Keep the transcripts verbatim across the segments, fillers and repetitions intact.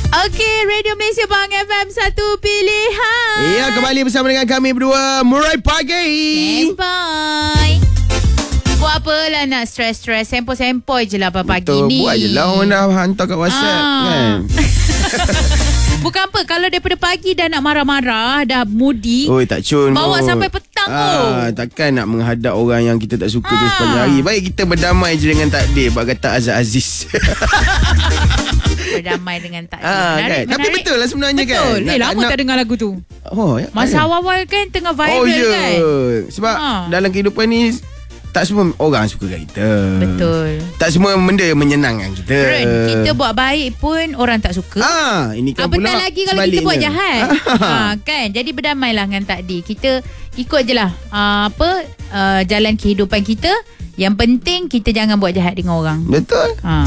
Okey, Radio Malaysia Bang F M satu pilihan. Ya, kembali bersama dengan kami berdua Murai Pagi. Sempoi. Buat apa lah nak stres-stres, sempoi-sempoi je lah pagi Betul, ni. buat je lah, orang dah hantar kat WhatsApp Ah. kan. Bukan apa, kalau daripada pagi dah nak marah-marah, dah moody, Oi, tak cun bawa kot. sampai petang ah, tu. Takkan nak menghadap orang yang kita tak suka Ah. tu sepanjang hari. Baik kita berdamai je dengan takdir. Bak kata Azad Aziz. Berdamai dengan takdir. ah, kan? Tapi betul lah sebenarnya betul. kan. Betul. Eh, lama tak dengar lagu tu. Oh, ya, Masa ada. awal-awal kan tengah viral Oh ya, kan. sebab Ah. dalam kehidupan ni tak semua orang suka kat kita. Betul. Tak semua benda menyenangkan kita. Ren, kita buat baik pun orang tak suka. Ah, ini kan Apatah pula lagi kalau kita buat jahat. ha, kan? Jadi berdamailah dengan takdir. Kita ikut je lah uh, apa uh, jalan kehidupan kita. Yang penting kita jangan buat jahat dengan orang. Betul. Ha.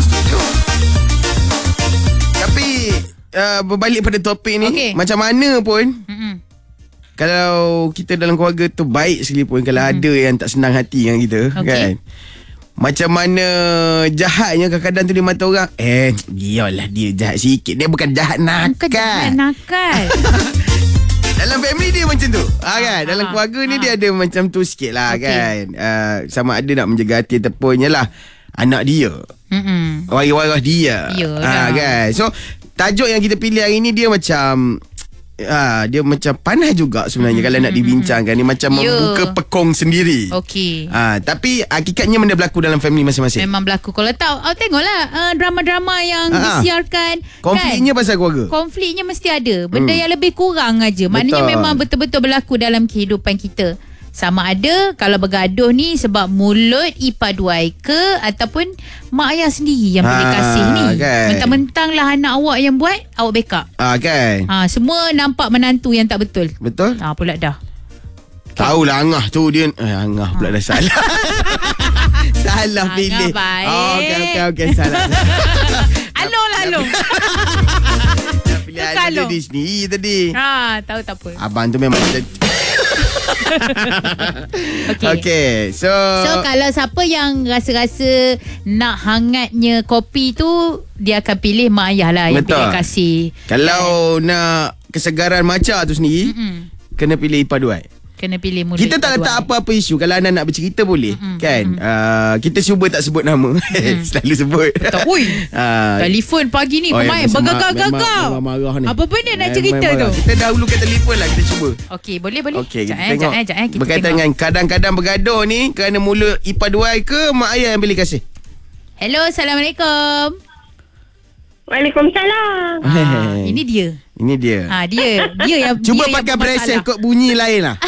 Tapi uh, berbalik pada topik ni, Okey. macam mana pun Mm-mm. kalau kita dalam keluarga tu baik sekalipun, kalau Hmm. ada yang tak senang hati dengan kita, Okey. kan, macam mana jahatnya kadang-kadang tu di mata orang, eh biarlah dia jahat sikit, dia bukan jahat nakal. Bukan jahat nakal. Dalam family dia macam tu, ha, kan? Dalam Ah, keluarga ni ah. dia ada macam tu sikit lah, Okey. kan. uh, Sama ada nak menjaga hati ataupun yalah anak dia, Mm-mm. waris-waris dia. Yalah. ha, kan? So tajuk yang kita pilih hari ni dia macam ha, dia macam panas juga sebenarnya, Mm, kalau nak mm, dibincangkan. Dia macam Ya. membuka pekong sendiri. Okey. ha, Tapi hakikatnya benda berlaku dalam family masing-masing. Memang berlaku. Kalau tahu, oh, tengoklah uh, drama-drama yang Ah. disiarkan. Konfliknya kan? pasal keluarga. Konfliknya mesti ada. Benda Hmm. yang lebih kurang aja. Maknanya Betul. memang betul-betul berlaku dalam kehidupan kita. Sama ada kalau bergaduh ni sebab mulut ipaduai ke ataupun mak ayah sendiri yang pilih Ah, kasih ni. kan. Mentang-mentang lah anak awak yang buat, awak backup. ha, Kan. Ha, semua nampak menantu yang tak betul. Betul. Ha, pula dah. Tahulah Angah tu dia eh, Angah pula dah salah. Salah Angah pilih. baik. Oh, okey okey okey salah. Along lah Along. Dah pilih Tukar anak dia lu. di sendiri tadi. Ha, tahu tak apa. Abang tu memang macam Okey. Okey, so So kalau siapa yang rasa-rasa nak hangatnya kopi tu, dia akan pilih mak ayah lah yang Betul. pilih kasih. kalau nak kesegaran maca tu sendiri, Mm-mm. kena pilih ipaduai. Kena pilih mulut Kita tak ipaduai. letak apa-apa isu. Kalau anak nak bercerita boleh, Mm-mm, kan? Uh, kita cuba tak sebut nama. Selalu sebut. Tak, ui. Ah, Telefon pagi ni Oh, pemain ya, bergagak-gagak. memang- memang marah ni. Apa benda nak Memang cerita tu? marah. Kita dahulukan telefon lah, kita cuba. Okey, boleh boleh. Okey, kita Jap, eh, tengok. jap, eh, jap, eh, kita Berkaitan tengok. dengan kadang-kadang bergaduh ni kerana mulut ipaduai ke mak ayah yang pilih kasih? Hello, Assalamualaikum. Waalaikumsalam. Ha, ini dia. Ini dia. Ha, dia. Dia yang Cuba dia pakai yang present bermasalah. kot bunyi lain lah.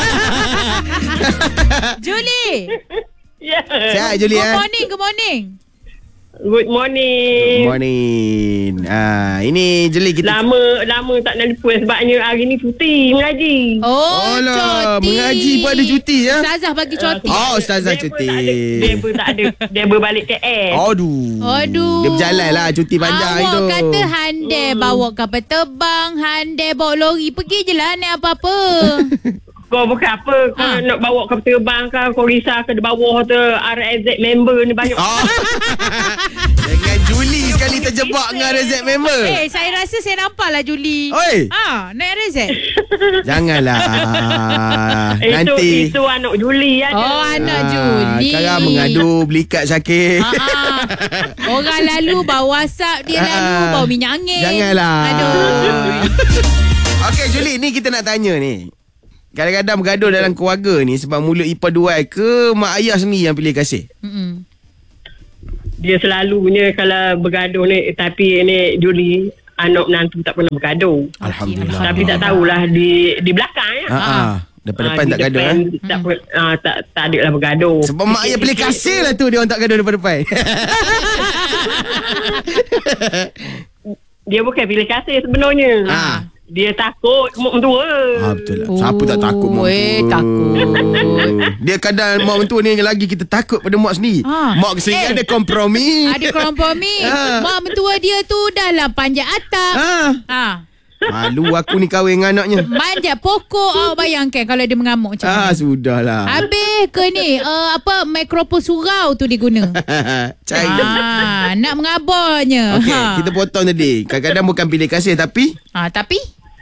Julie. Ya. Sihat Julie Good eh? morning, good morning. Good morning. Good morning. Ah, ini Julie kita. Lama lama tak nelpon sebabnya hari ni cuti mengaji. Oh, Alah, cuti. mengaji pun ada cuti ya? Ustazah bagi cuti. Oh, ustazah Dia pun cuti. tak ada. Dia pun tak ada. Dia berbalik K L. Aduh. Aduh. Dia berjalan lah cuti panjang Awak itu. kata handai hmm. bawa kapal terbang, handai bawa lori. Pergi je lah naik apa-apa. Kau bukan apa. Kau Ha. nak bawa kapal terbang ke. Kau risau ke di bawah tu R S Z member ni banyak. Oh. Dengan Julie sekali terjebak dengan R Z member. eh, saya rasa saya nampak lah Julie. Oi. Ah, naik R Z. Janganlah. Itu, Nanti. itu anak Julie ada. Oh, anak Ah, Julie. Sekarang mengadu beli kad sakit. Ah, ah. Orang lalu bawa WhatsApp, dia lalu Ah. bawa minyak angin. Janganlah. Aduh. Okey Julie, ni kita nak tanya ni. Kadang-kadang bergaduh dalam keluarga ni sebab mulut ipaduai ke mak ayah sendiri yang pilih kasih? Mm-mm. Dia selalunya kalau bergaduh ni. Tapi ni Julie, anak menantu tak pernah bergaduh. Alhamdulillah. Tapi tak tahulah di di belakang ya. Ha ah. Depan-depan Ah, tak di gaduh depan eh. Tak, per- ah, tak, tak ada lah bergaduh. Sebab mak ayah pilih kasih lah tu dia orang tak gaduh depan-depan. Dia bukan pilih kasih sebenarnya. Ah. Dia takut mak mentua. Ah betul lah. Siapa tak takut mak Eh, mentua? takut. Dia kadang mak mentua ni lagi kita takut pada mak sendiri. Ah. Mak sendiri Eh. ada kompromi. Ada kompromi. Ah. Mak mentua dia tu dah lah panjat atap. Ah. Ah. Malu aku ni kahwin dengan anaknya. Manjat pokok. Awak bayangkan kalau dia mengamuk macam Ah, mana. sudahlah. Habis ke ni uh, apa mikrofon surau tu dia guna. Cari. Ah, nak mengabarnya. Okey, kita potong tadi. Kadang-kadang bukan pilih kasih tapi Ah, tapi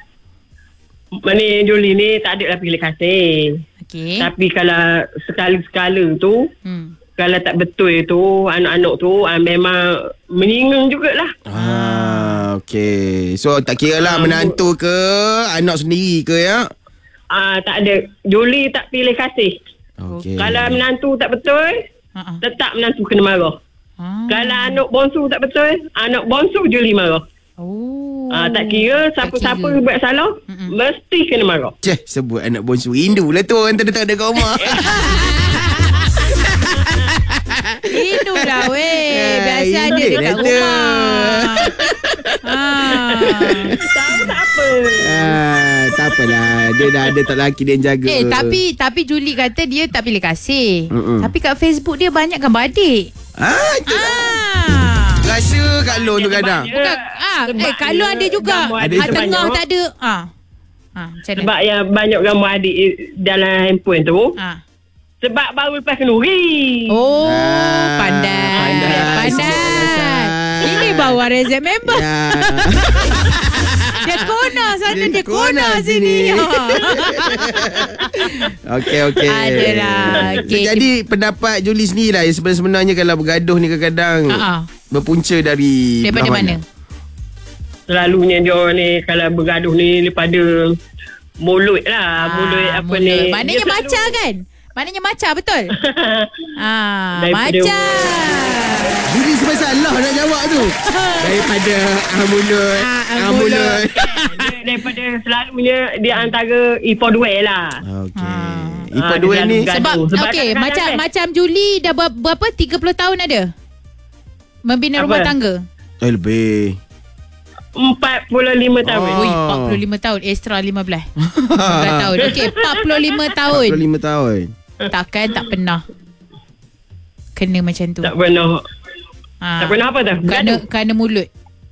Ni Julie ni tak ada lah pilih kasih. okey. Tapi kalau sekali-sekala tu, Hmm. kalau tak betul tu, anak-anak tu ah, memang menyinggung jugalah. Ah, okey. So tak kira lah menantu ke anak sendiri ke ya? Ah, tak ada. Julie tak pilih kasih. Okey. Kalau menantu tak betul, Ha-ha. tetap menantu kena marah. Ah. Kalau anak bonsu tak betul, anak bonsu Julie marah. Oh. Ah, tak kira siapa-siapa kira. buat salah, Mm-mm. mesti kena marah. Ceh, sebut anak bonsu Hindu lah tu orang tak ada kat rumah. Hindu lah weh. Ah, Biasa ada Hindu dekat lah tu. rumah. Ah. Tak, tak apa. ah, tak apalah. Dia dah ada tak lelaki dia yang jaga. Eh tapi tapi Julie kata dia tak pilih kasih. Mm-mm. Tapi kat Facebook dia banyak gambar adik. Ah, itu Ah. rasa Kak Long tu kadang. Sebabnya- Bukan ah sebab eh kalau dia ada juga. gambar adik Ah, tu tengah banyak. tak ada. Ah. Ah, macam mana? Sebab yang banyak gambar adik dalam handphone tu, Ah. sebab baru lepas kenduri. Oh, Ah, pandai. pandai. Pandai. Ini bawa rezek member. Ya. Dia kona sana, Dia dia, kona kona sini. sini. Okey, okey. Adalah. Okey. Jadi pendapat Julie sendiri lah. Sebenarnya kalau bergaduh ni kadang-kadang Ha-ha. berpunca dari Daripada belah mana? Selalunya dia orang ni kalau bergaduh ni daripada mulut lah. mulut Ah, apa mulut. ni. Maknanya Dia selalu- maca kan? Maknanya maca betul? Ah, Daripada maca. Julie sebab salah nak jawab tu. Daripada ah mulut, Ah, ah, ah mulut. dia daripada selalunya dia antara Ipoh Duel lah. Okey. Ah. Ipa Ah, dua dia ni selalu Sebab Gaduh. Sebab okey, kadang-kadang macam kan- macam Julie dah ber, berapa tiga puluh tahun ada? Membina Apa? rumah tangga. eh, lebih. empat puluh lima tahun. Oh. Ui, empat puluh lima tahun, extra lima belas. lima belas tahun. Okey, empat puluh lima tahun. empat puluh lima tahun. Takkan tak pernah kena macam tu. Tak pernah. Ha. Tak pernah apa tu? Kerana, Gaduh. kerana mulut.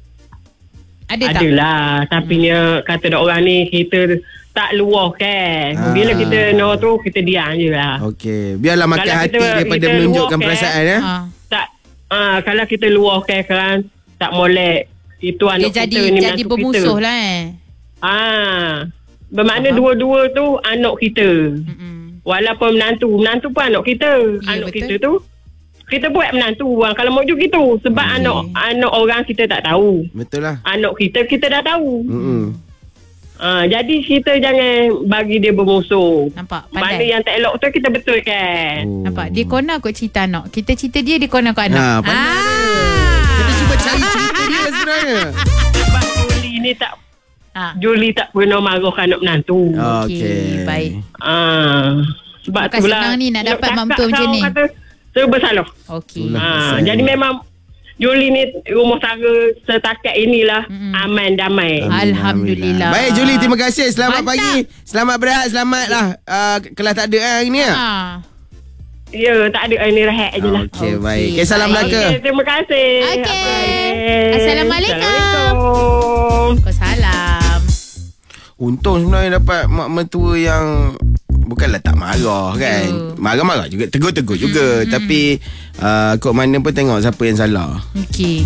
Ada tak? Adalah. Tapi hmm. nya kata dak orang ni kita tak luah kan. Ah. Bila kita no tu kita diam je lah. Okey. Biarlah makan Kalau hati kita- daripada kita menunjukkan luahkan, perasaan ya. Ha. Tak ah kalau kita luahkan kan tak molek itu Dia anak jadi kita ni jadi menantu bermusuh kita. lah eh. Ah. Bermakna Faham. dua-dua tu anak kita. Mm-mm. Walaupun menantu, menantu pun anak kita. Ya, anak betul. kita tu kita buat menantu orang kalau mau juga gitu sebab Okey. anak anak orang kita tak tahu. Betul lah. Anak kita kita dah tahu. Hmm. Ah, jadi kita jangan bagi dia bermusuh. Nampak? Mana Pandai. yang tak elok tu kita betulkan. Oh. Nampak? Dia kona kot cerita anak. Kita cerita dia, dia kona kot anak. Ha, pandai Kita cuba cari cerita dia sebenarnya. Sebab Julie ni tak Ha. Julie tak pernah marah anak menantu. Okey. Okey, baik. Ah, sebab Bukan tu lah senang ni nak dapat mak cakap mentua macam kau ni. Kata serba salah. Okey. Itulah. Ah, Pasal- jadi memang Julie ni rumah tangga setakat inilah Mm-mm. aman damai. Amin, Alhamdulillah. Baik Julie, terima kasih. Selamat Mantap. pagi. Selamat berehat, selamatlah. Uh, kelas tak ada hari ni ya. Ha. Ya, tak ada ini rehat je lah. Okey, Okey, baik. Okay, salam baik. Melaka. Okay, terima kasih. Okey. Abang. Assalamualaikum. Assalamualaikum. Waalaikumsalam. Untung sebenarnya dapat mak mertua yang bukanlah tak marah kan. Ya. Marah-marah juga, tegur-tegur juga. Hmm, Tapi uh, kok mana pun tengok siapa yang salah. Okey.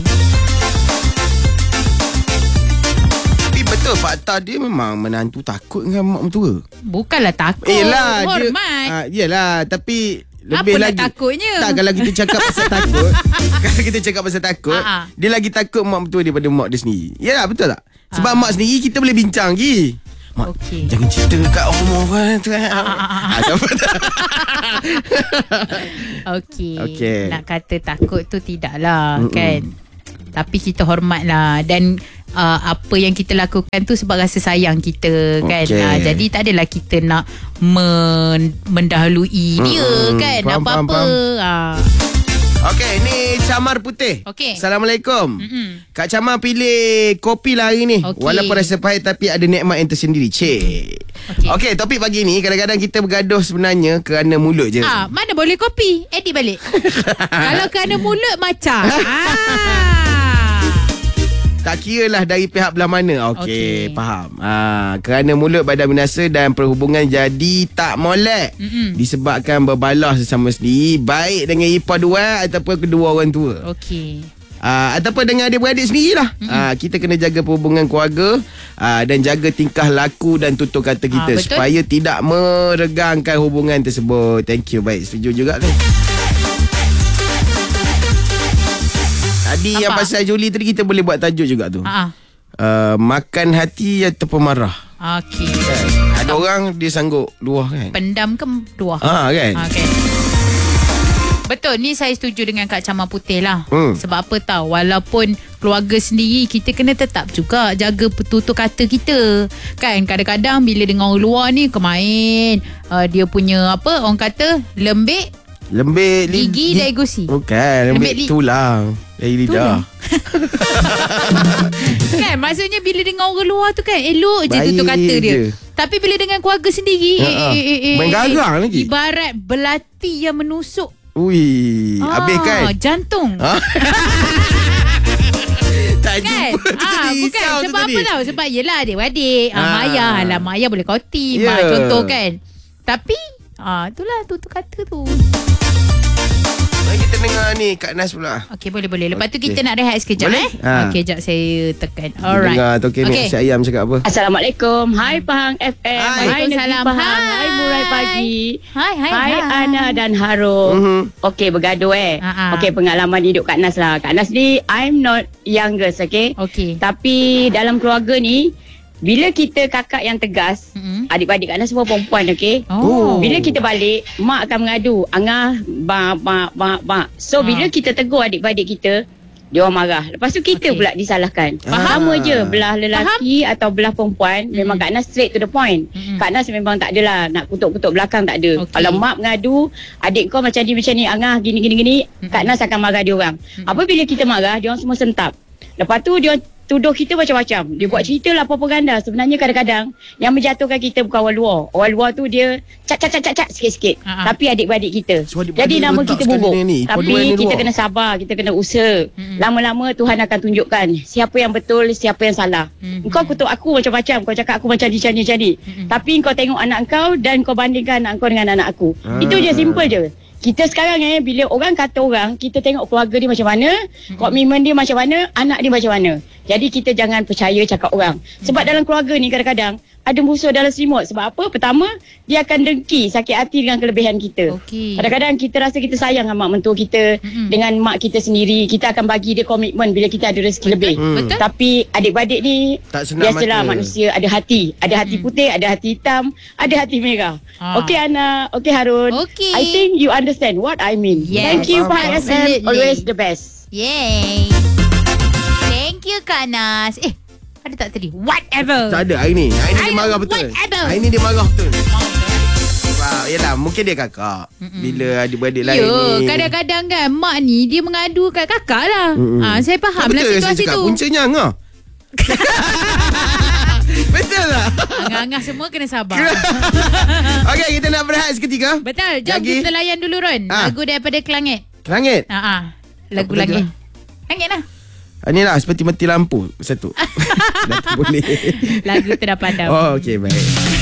Tapi betul fakta dia memang menantu takut dengan mak mertua. Bukanlah takut. Yelah, dia, Hormat. uh, yelah, tapi lebih Apa nak lagi takutnya? Tak, kalau kita cakap pasal takut, kalau kita cakap pasal takut, Ha-ha. dia lagi takut mak mertua daripada mak dia sendiri. Yalah, betul tak? Sebab Ha. mak sendiri kita boleh bincang lagi. Mak, Okey. jangan cerita kat orang tu. Ha, siapa tahu. Okey. Okey. Nak kata takut tu tidaklah. Mm-mm. Kan. Tapi kita hormatlah. Dan uh, apa yang kita lakukan tu sebab rasa sayang kita kan. Okey. Uh, jadi tak adalah kita nak men- mendahului dia Mm-mm. kan. Faham, faham, Apa-apa. faham. Uh. Okey, ni Camar Putih. Okey. Assalamualaikum. Mm-mm. Kak Camar pilih kopi lah hari ni. Okey. Walaupun rasa pahit tapi ada nikmat yang tersendiri. Cik. Okey. Okey, topik pagi ni kadang-kadang kita bergaduh sebenarnya kerana mulut je. Ah, mana boleh kopi? Edit balik. Kalau kerana mulut macam. ah. Tak kira lah dari pihak belah mana. Okey, Okey. faham. Ha, kerana mulut badan binasa dan perhubungan jadi tak molek. Mm-mm. Disebabkan berbalah sesama sendiri, baik dengan ipar dua ataupun kedua orang tua. Okey. Uh, ataupun dengan adik-beradik sendirilah. Mm-hmm. Uh, kita kena jaga perhubungan keluarga uh, dan jaga tingkah laku dan tutur kata kita Ah, supaya tidak meregangkan hubungan tersebut. Thank you. Baik, setuju juga ni. Tadi Apa? yang pasal Julie tadi kita boleh buat tajuk juga tu. Ha. Uh, makan hati ataupun marah. Okey. Kan? Ada orang dia sanggup luah kan. Pendam ke dua? Ah kan. Okey. Betul, ni saya setuju dengan Kak Camar Putih lah. Hmm. Sebab apa tahu, walaupun keluarga sendiri, kita kena tetap juga jaga tutur kata kita. Kan kadang-kadang bila dengan orang luar ni kemain, uh, dia punya apa orang kata lembik Lembik li- gigi li- dan gusi. Bukan, lembik, Lembik li- tulang. Dari lidah. Kan maksudnya bila dengan orang luar tu kan elok je Baik tutur kata dia. je. Tapi bila dengan keluarga sendiri, Ha, eh, ha. eh, eh, eh, Main eh, garang eh, lagi. Ibarat belati yang menusuk. Ui, habis kan? Jantung. Ha? Tak Kan? jumpa tu Ah, tadi. bukan Risau tu sebab tadi. apa tahu? Sebab yelah adik-adik. Ah, Ah. Mak ayah lah. Mak ayah boleh koti. Ya. Yeah. Contoh kan. Tapi ah, itulah tutur kata tu. Mari kita dengar ni Kak Nas pula. Okey, boleh-boleh. Lepas tu Okey. kita nak rehat sekejap Boleh? eh. Ha. Okey, sekejap saya tekan. Kita Alright. dengar Toke okay. Si Ayam cakap apa. Assalamualaikum. Hai Pahang F M. Hai. Hai Negeri Waalaikumsalam. Pahang. Hai. Hai Murai Pagi. Hai, hai, Hai, hai. Ana dan Harun. Mhm. Okey, bergaduh eh. Ha-ha. Okey, pengalaman hidup Kak Nas lah. Kak Nas ni, I'm not youngest, okey? Okey. Tapi dalam keluarga ni, bila kita kakak yang tegas, Mm-mm. adik-adik Kak Nas semua perempuan, okey? Oh. Bila kita balik, mak akan mengadu. Angah, bak, bak, bak, bak. So, Ha. bila kita tegur adik-adik kita, dia orang marah. Lepas tu kita Okey. pula disalahkan. Faham. Sama je belah lelaki atau belah perempuan. Memang Kak Nas straight to the point. Mm-mm. Kak Nas memang tak adalah nak kutuk-kutuk belakang, tak ada. Okey. Kalau mak mengadu, adik kau macam ni macam ni, Angah gini gini gini, Kak Nas akan marah dia orang. Apabila kita marah, dia orang semua sentap. Lepas tu dia orang tuduh kita macam-macam. Dia buat cerita lah propaganda. Sebenarnya kadang-kadang yang menjatuhkan kita bukan orang luar. Orang luar tu dia cat cat cat cat, cat sikit-sikit. Ha-ha. Tapi adik-beradik kita. So, adik-beradik Jadi nama letak kita sekali bubuk. ni. Tapi Paduan dia kita luar. kena sabar, kita kena usaha. Mm-mm. Lama-lama Tuhan akan tunjukkan siapa yang betul, siapa yang salah. Mm-mm. Kau kutuk aku macam-macam, kau cakap aku macam ni, macam ni, macam ni. Mm-mm. Tapi kau tengok anak kau dan kau bandingkan anak kau dengan anak aku. Ah. Itu je, simple je. Kita sekarang eh, bila orang kata orang, kita tengok keluarga dia macam mana, komitmen dia macam mana, anak dia macam mana. Jadi kita jangan percaya cakap orang. Sebab dalam keluarga ni kadang-kadang ada musuh dalam selimut. Sebab apa? Pertama, dia akan dengki, sakit hati dengan kelebihan kita. Okey. Kadang-kadang kita rasa kita sayang dengan mak mentua kita, Mm-mm. dengan mak kita sendiri. Kita akan bagi dia komitmen bila kita ada rezeki lebih. Hmm. Betul. Tapi adik-beradik ni Tak senang biasalah mata. manusia ada hati. Ada hati putih, ada hati hitam, ada hati merah. Ah. Okey Ana, okey Harun. Okey. I think you understand what I mean. Yes, Thank you Pak F M, absolutely. always the best. Yay. Thank you Kak Nas. Eh, ada tak tadi? Whatever. Tak ada hari ni. Hari ni dia I- marah betul. whatever. Hari ni dia marah betul. Sebab yalah mungkin dia kakak. Mm-mm. Bila adik-beradik lain Ya, ni. kadang-kadang kan mak ni dia mengadu kat kakak lah. Mm-mm. Ah, saya faham Tak lah betul saya situasi cakap, tu. Puncanya Angah. Betul lah. Angah-angah semua kena sabar. Okey, kita nak berehat seketika. Betul. Jom Lagi? kita layan dulu Ron. Ah. Lagu daripada Kelangit. Langit. Ha ah. Lagu Apa langit. tajuk? Langit lah. Ah, ni lah seperti mati lampu. Satu. Dah tak boleh. Lagu tu dah padam. Oh, okey baik.